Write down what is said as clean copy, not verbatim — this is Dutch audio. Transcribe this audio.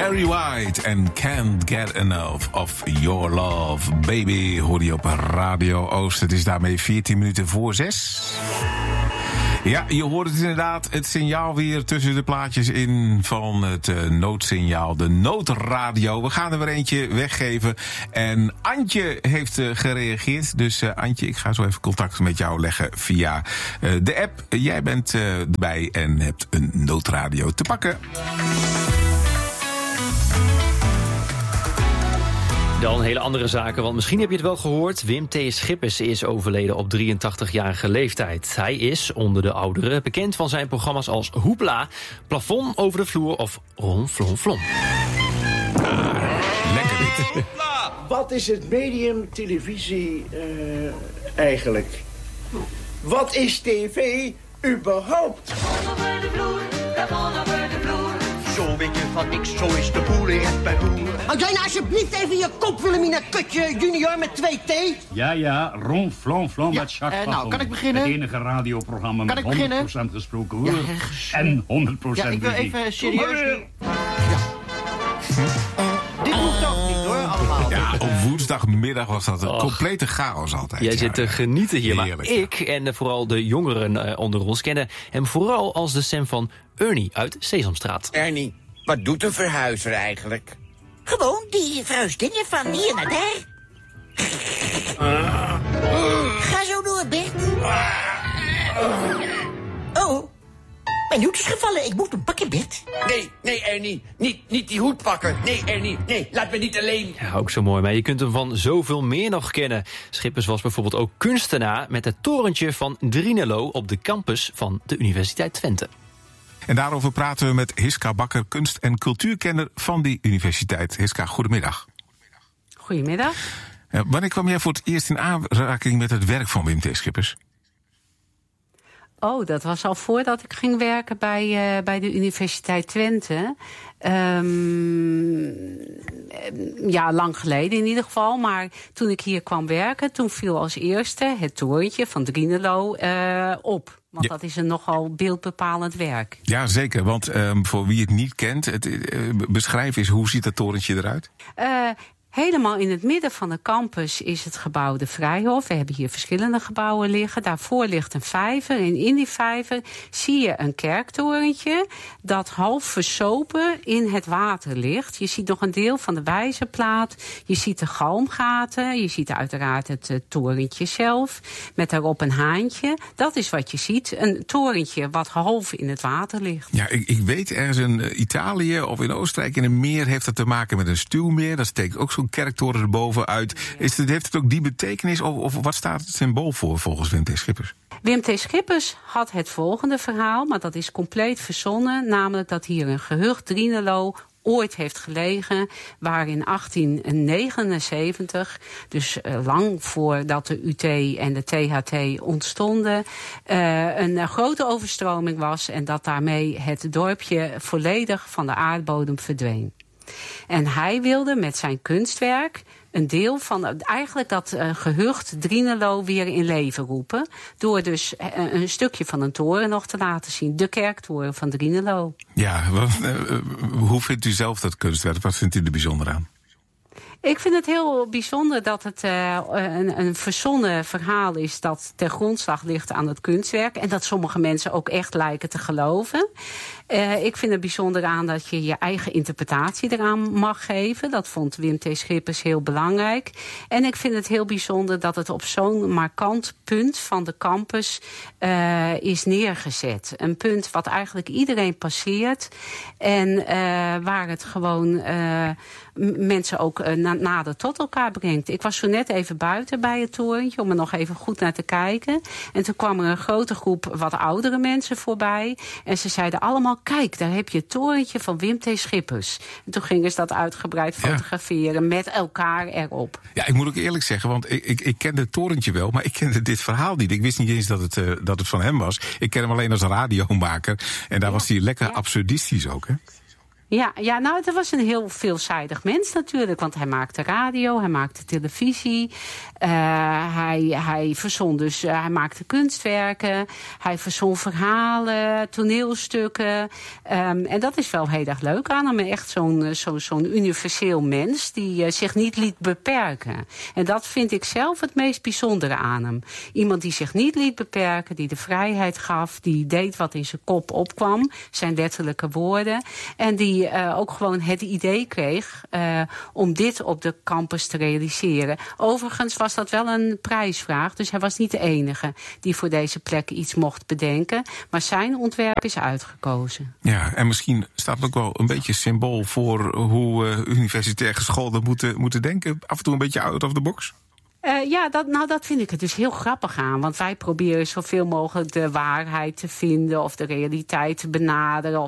Barry White en Can't Get Enough of Your Love. Baby, hoor je op Radio Oost. Het is daarmee 14 minuten voor 6. Ja, je hoort het inderdaad, het signaal weer tussen de plaatjes in van het noodsignaal, de noodradio. We gaan er weer eentje weggeven. En Antje heeft gereageerd. Dus Antje, ik ga zo even contact met jou leggen via de app. Jij bent erbij en hebt een noodradio te pakken. Dan hele andere zaken, want misschien heb je het wel gehoord. Wim T. Schippers is overleden op 83-jarige leeftijd. Hij is, onder de ouderen, bekend van zijn programma's als Hoepla, Plafond over de vloer of Ron Flon Flon. Lekker dit. Wat is het medium televisie eigenlijk? Wat is tv überhaupt? Over de vloer, plafond over de vloer. Zo weet je van niks, zo is de boel in het bij boer. Had jij nou alsjeblieft even je kop, Willemina Kutje junior met 2 T? Ja, Ron Flon Flon met Jacques Pagel. Nou, kan ik beginnen? Het enige radioprogramma Kan met ik beginnen? 100% gesproken woord en 100% Ja, ik wil muziek. even serieus... Dit hoeft ook niet hoor, allemaal. Ja, op woensdagmiddag was dat een complete chaos altijd. Jij zit te genieten hier, heerlijk, maar ik en vooral de jongeren onder ons kennen hem vooral als de stem van Ernie uit Sesamstraat. Ernie, wat doet een verhuizer eigenlijk? Gewoon, die verhuist dingen van hier naar daar. Ga zo door, Bert. Oh, mijn hoed is gevallen. Ik moet hem pakken, Bert. Nee, Ernie. Niet die hoed pakken. Nee, Ernie. Nee, laat me niet alleen. Ja, ook zo mooi, maar je kunt hem van zoveel meer nog kennen. Schippers was bijvoorbeeld ook kunstenaar met het torentje van Drinelo op de campus van de Universiteit Twente. En daarover praten we met Hiska Bakker, kunst- en cultuurkenner van die universiteit. Hiska, goedemiddag. Goedemiddag. Wanneer kwam jij voor het eerst in aanraking met het werk van Wim T. Schippers? Oh, dat was al voordat ik ging werken bij de Universiteit Twente. Ja, lang geleden in ieder geval. Maar toen ik hier kwam werken, toen viel als eerste het torentje van Drinelo op. Want dat is een nogal beeldbepalend werk. Ja, zeker. Want voor wie het niet kent, beschrijf eens, hoe ziet dat torentje eruit? Helemaal in het midden van de campus is het gebouw de Vrijhof. We hebben hier verschillende gebouwen liggen. Daarvoor ligt een vijver. En in die vijver zie je een kerktorentje dat half versopen in het water ligt. Je ziet nog een deel van de wijzerplaat. Je ziet de galmgaten. Je ziet uiteraard het torentje zelf. Met daarop een haantje. Dat is wat je ziet. Een torentje wat half in het water ligt. Ja, ik weet ergens in Italië of in Oostenrijk in een meer heeft dat te maken met een stuwmeer. Dat steekt ook zo'n kerktoren erboven uit. Heeft het ook die betekenis of wat staat het symbool voor volgens Wim T. Schippers? Wim T. Schippers had het volgende verhaal, maar dat is compleet verzonnen. Namelijk dat hier een gehucht Drinelo ooit heeft gelegen, waar in 1879, dus lang voordat de UT en de THT ontstonden, een grote overstroming was en dat daarmee het dorpje volledig van de aardbodem verdween. En hij wilde met zijn kunstwerk een deel van eigenlijk dat gehucht Drinelo weer in leven roepen. Door dus een stukje van een toren nog te laten zien. De kerktoren van Drinelo. Ja, hoe vindt u zelf dat kunstwerk? Wat vindt u er bijzonder aan? Ik vind het heel bijzonder dat het een verzonnen verhaal is dat ter grondslag ligt aan het kunstwerk. En dat sommige mensen ook echt lijken te geloven. Ik vind het bijzonder aan dat je je eigen interpretatie eraan mag geven. Dat vond Wim T. Schippers heel belangrijk. En ik vind het heel bijzonder dat het op zo'n markant punt van de campus is neergezet. Een punt wat eigenlijk iedereen passeert. En waar het gewoon mensen ook nader tot elkaar brengt. Ik was zo net even buiten bij het torentje om er nog even goed naar te kijken. En toen kwam er een grote groep wat oudere mensen voorbij. En ze zeiden allemaal, kijk, daar heb je het torentje van Wim T. Schippers. En toen gingen ze dat uitgebreid fotograferen met elkaar erop. Ja, ik moet ook eerlijk zeggen, want ik kende het torentje wel, maar ik kende dit verhaal niet. Ik wist niet eens dat het van hem was. Ik ken hem alleen als radiomaker. En daar was hij lekker absurdistisch ook, hè? Ja, nou, het was een heel veelzijdig mens natuurlijk. Want hij maakte radio, hij maakte televisie. Hij verzon dus, hij maakte kunstwerken. Hij verzon verhalen, toneelstukken. En dat is wel heel erg leuk aan hem. Echt zo'n universeel mens die zich niet liet beperken. En dat vind ik zelf het meest bijzondere aan hem. Iemand die zich niet liet beperken, die de vrijheid gaf, die deed wat in zijn kop opkwam, zijn letterlijke woorden. En die ook gewoon het idee kreeg om dit op de campus te realiseren. Overigens was dat wel een prijsvraag, dus hij was niet de enige die voor deze plek iets mocht bedenken. Maar zijn ontwerp is uitgekozen. Ja, en misschien staat het ook wel een beetje symbool voor hoe universitair gescholden moeten denken. Af en toe een beetje out of the box. Dat vind ik het dus heel grappig aan. Want wij proberen zoveel mogelijk de waarheid te vinden of de realiteit te benaderen.